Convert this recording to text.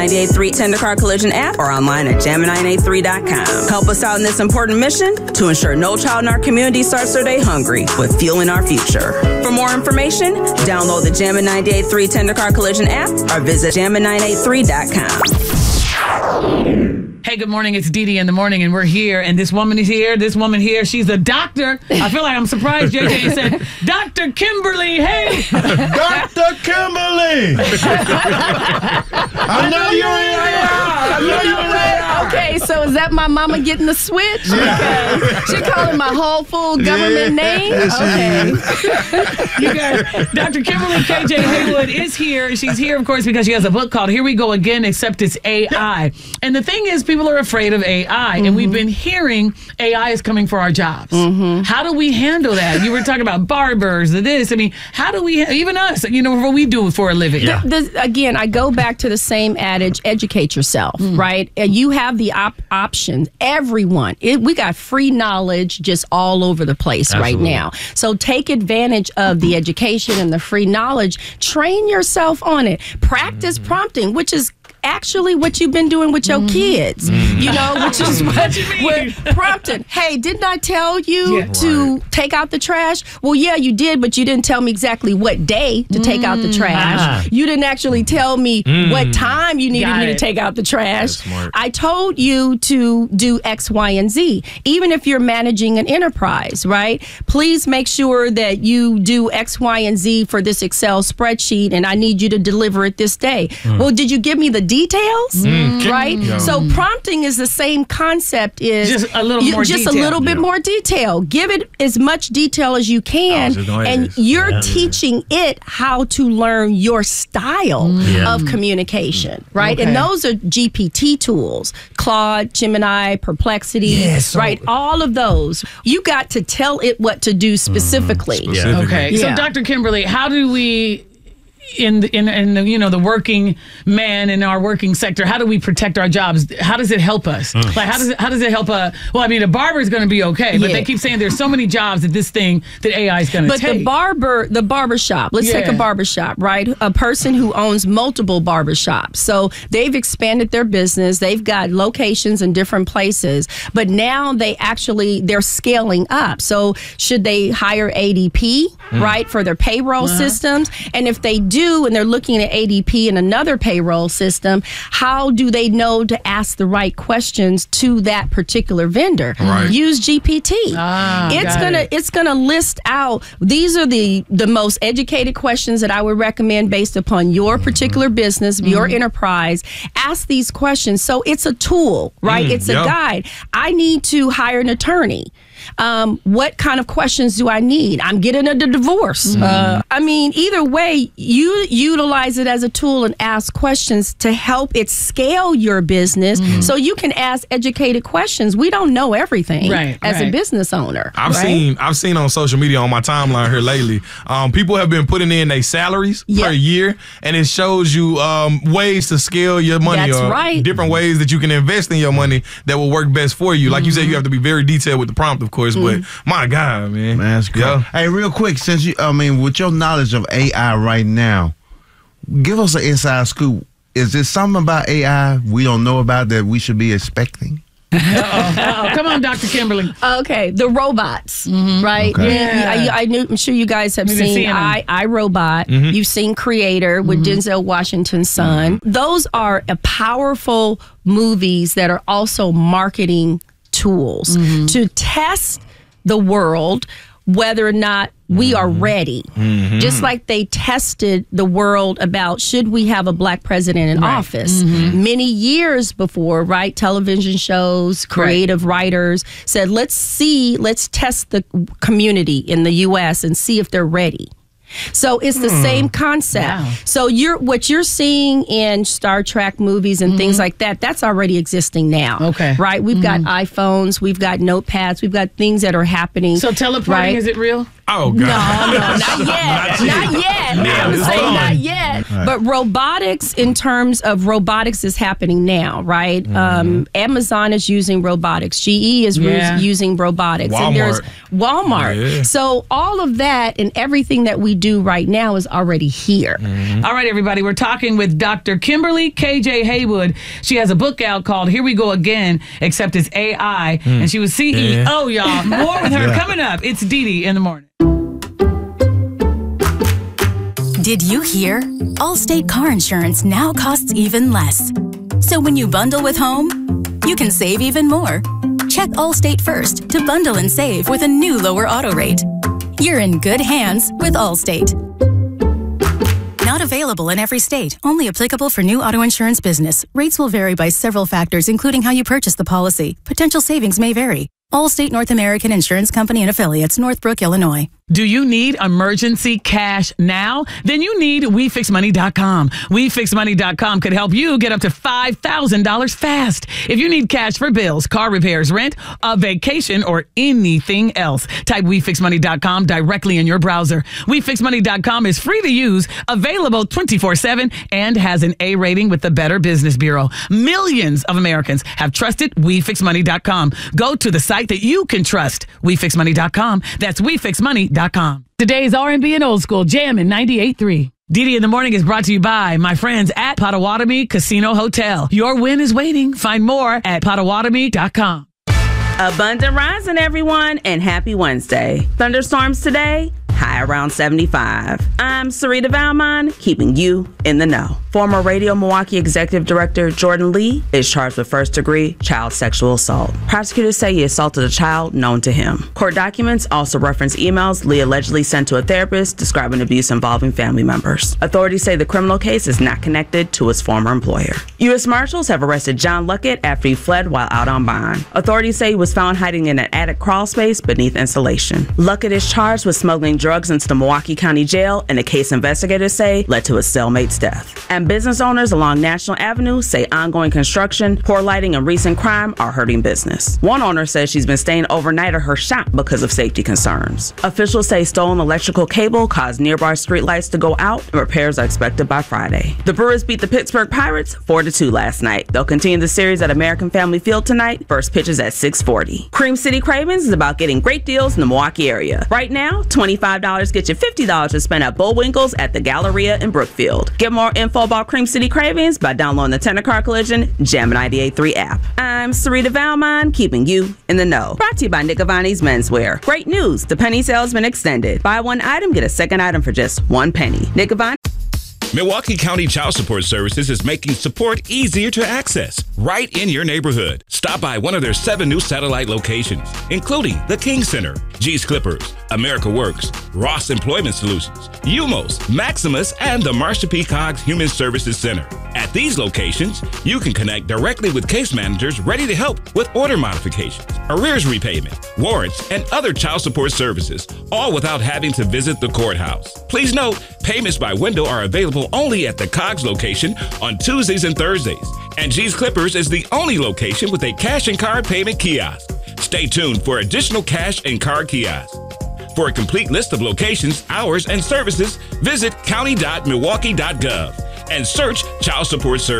98.3 Tendercar Collision app or online at jam983.com. Help us out in this important mission to ensure no child in our community starts their day hungry with fueling our future. For more information, download the Jammin' 98.3 Tendercar Collision app or visit jam983.com. Hey, good morning. It's Dee Dee in the morning, and we're here. And this woman is here. This woman here, she's a doctor. I feel like I'm surprised JJ said, Dr. Kimberly, hey. Dr. Kimberly. I know you're in AI. I know you're in AI. Okay, so is that my mama getting the switch? Yeah. Okay. She calling my whole full government name? Okay. You guys, Dr. Kimberly KJ Haywood is here. She's here, of course, because she has a book called Here We Go Again, Except It's AI. And the thing is, people are afraid of AI, and we've been hearing AI is coming for our jobs. How do we handle that? You were talking about barbers, this. I mean, how do we, even us, you know, what we do for a living? Yeah. Again, I go back to the same adage, educate yourself, right? And you have the option, everyone. We got free knowledge just all over the place right now. So take advantage of the education and the free knowledge. Train yourself on it. Practice prompting, which is actually what you've been doing with your kids, you know, which is what we're prompting. Hey, didn't I tell you to take out the trash? Well, yeah, you did, but you didn't tell me exactly what day to take out the trash. You didn't actually tell me what time you needed me to take out the trash. I told you to do X, Y, and Z. Even if you're managing an enterprise, right? Please make sure that you do X, Y, and Z for this Excel spreadsheet, and I need you to deliver it this day. Well, did you give me the details? Right? So prompting is the same concept. Is just a little more just detail. a little bit more detail. Give it as much detail as you can, and you're teaching it how to learn your style of communication, right? And those are GPT tools, Claude, Gemini, Perplexity, right? All of those. You got to tell it what to do specifically. Okay. So Dr. Kimberly, how do we in you know, the working man in our working sector, how do we protect our jobs? How does it help us? Like how does it help well, I mean, a barber is going to be okay, but they keep saying there's so many jobs that this thing that AI is going to take. But the barber shop, let's take a barber shop, right? A person who owns multiple barber shops. So they've expanded their business. They've got locations in different places, but now they're scaling up. So should they hire ADP, right, for their payroll systems? And if they do, and they're looking at ADP and another payroll system, how do they know to ask the right questions to that particular vendor? Use GPT. It's gonna list out, these are the most educated questions that I would recommend based upon your particular business, your enterprise. Ask these questions. So it's a tool, right? It's a guide. I need to hire an attorney. What kind of questions do I need? I'm getting a divorce. I mean, either way, you utilize it as a tool and ask questions to help it scale your business so you can ask educated questions. We don't know everything as a business owner. I've seen on social media on my timeline here lately, people have been putting in their salaries per year, and it shows you ways to scale your money. Different ways that you can invest in your money that will work best for you. Like you said, you have to be very detailed with the prompt, of course, but my God, man. That's cool. Hey, real quick, since with your knowledge of AI right now, give us an inside scoop. Is there something about AI we don't know about that we should be expecting? Come on, Dr. Kimberly. Okay, the robots, right? Okay. I'm sure you guys have seen iRobot. You've seen Creator with Denzel Washington's son. Those are powerful movies that are also marketing tools to test the world whether or not we are ready. Just like they tested the world about should we have a black president in office. Many years before, right? Television shows, creative writers said, let's test the community in the U.S. and see if they're ready. So it's the same concept. So what you're seeing in Star Trek movies and things like that, that's already existing now. Right? We've got iPhones, we've got notepads, we've got things that are happening. So teleporting, is it real? Oh, God. No, not yet. Not yet. I would say not yet. Right. But robotics, in terms of robotics, is happening now, right? Amazon is using robotics. GE is using robotics. Walmart. And there's Walmart. Yeah. So all of that and everything that we do right now is already here. All right, everybody. We're talking with Dr. Kimberly KJ Haywood. She has a book out called Here We Go Again, except it's AI. And she was CEO, y'all. More with her coming up. It's Dee Dee in the morning. Did you hear? Allstate car insurance now costs even less. So when you bundle with home, you can save even more. Check Allstate first to bundle and save with a new lower auto rate. You're in good hands with Allstate. Not available in every state. Only applicable for new auto insurance business. Rates will vary by several factors, including how you purchase the policy. Potential savings may vary. Allstate North American Insurance Company and Affiliates, Northbrook, Illinois. Do you need emergency cash now? Then you need WeFixMoney.com. WeFixMoney.com could help you get up to $5,000 fast. If you need cash for bills, car repairs, rent, a vacation, or anything else, type WeFixMoney.com directly in your browser. WeFixMoney.com is free to use, available 24/7, and has an A rating with the Better Business Bureau. Millions of Americans have trusted WeFixMoney.com. Go to the site that you can trust. WeFixMoney.com. That's WeFixMoney.com. Today's R&B and old school jam in 98.3. Dee Dee in the Morning is brought to you by my friends at Potawatomi Casino Hotel. Your win is waiting. Find more at Potawatomi.com. Abundant rising, everyone, and happy Wednesday. Thunderstorms today, high around 75. I'm Sarita Valmon, keeping you in the know. Former Radio Milwaukee Executive Director Jordan Lee is charged with first-degree child sexual assault. Prosecutors say he assaulted a child known to him. Court documents also reference emails Lee allegedly sent to a therapist describing abuse involving family members. Authorities say the criminal case is not connected to his former employer. U.S. Marshals have arrested John Luckett after he fled while out on bond. Authorities say he was found hiding in an attic crawl space beneath insulation. Luckett is charged with smuggling drugs into the Milwaukee County Jail in a case investigators say led to his cellmate's death. And business owners along National Avenue say ongoing construction, poor lighting, and recent crime are hurting business. One owner says she's been staying overnight at her shop because of safety concerns. Officials say stolen electrical cable caused nearby streetlights to go out, and repairs are expected by Friday. The Brewers beat the Pittsburgh Pirates 4-2 last night. They'll continue the series at American Family Field tonight. First pitch is at 6:40. Cream City Cravens is about getting great deals in the Milwaukee area. Right now, $25 gets you $50 to spend at Bullwinkle's at the Galleria in Brookfield. Get more info about Cream City Cravings by downloading the Tenor Car Collision Jam 98.3 app. I'm Sarita Valmon, keeping you in the know. Brought to you by Nick Avani's Menswear. Great news, the penny sale has been extended. Buy one item, get a second item for just $1. Nick Avani. Milwaukee County Child Support Services is making support easier to access right in your neighborhood. Stop by one of their 7 new satellite locations, including the King Center, G's Clippers, America Works, Ross Employment Solutions, UMOS, Maximus, and the Marsha P. Cogs Human Services Center. At these locations, you can connect directly with case managers ready to help with order modifications, arrears repayment, warrants, and other child support services, all without having to visit the courthouse. Please note, payments by window are available only at the Cogs location on Tuesdays and Thursdays, and G's Clippers is the only location with a cash and card payment kiosk. Stay tuned for additional cash and card kiosks. For a complete list of locations, hours, and services, visit county.milwaukee.gov and search Child Support Services.